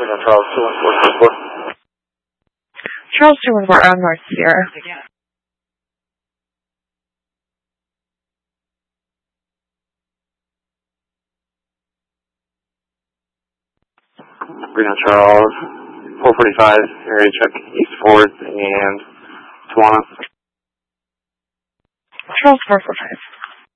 Reno Charles 21444. Charles 214 on North Sierra. Reno Charles 445, area check East 4th and Tawana. Charles 445.